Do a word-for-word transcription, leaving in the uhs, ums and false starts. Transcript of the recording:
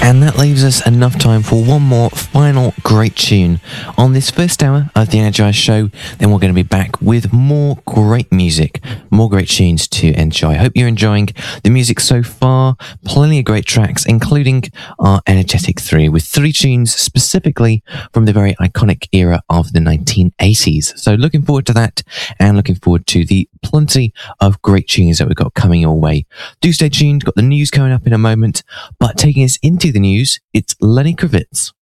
And that leaves us enough time for one more final great tune on this first hour of the Energize Show. Then we're going to be back with more great music, more great tunes to enjoy. I hope you're enjoying the music so far. Plenty of great tracks, including our Energetic three, with three tunes specifically from the very iconic era of the nineteen eighties. So looking forward to that, and looking forward to the plenty of great tunes that we've got coming your way. Do stay tuned. Got the news coming up in a moment, but taking us into the news, it's Lenny Kravitz.